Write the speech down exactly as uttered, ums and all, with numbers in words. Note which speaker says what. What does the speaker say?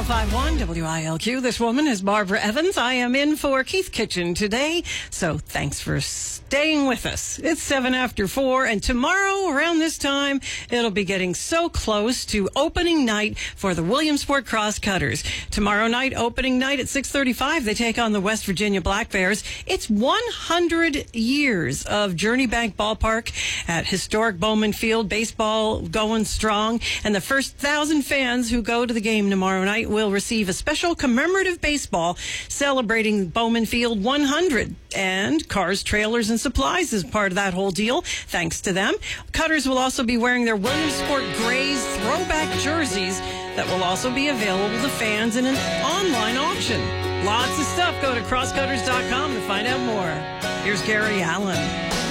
Speaker 1: oh five one W I L Q. This woman is Barbara Evans. I am in for Keith Kitchen today, so thanks for staying with us. It's seven after four, and tomorrow around this time, it'll be getting so close to opening night for the Williamsport Crosscutters. Tomorrow night, opening night at six thirty-five, they take on the West Virginia Black Bears. It's one hundred years of Journey Bank Ballpark at historic Bowman Field. Baseball going strong, and the first thousand fans who go to the game tomorrow night will receive a special commemorative baseball celebrating Bowman Field one hundred. And cars, trailers, and supplies is part of that whole deal, thanks to them. Cutters will also be wearing their Williamsport Grays throwback jerseys that will also be available to fans in an online auction. Lots of stuff. Go to crosscutters dot com to find out more. Here's Gary Allen.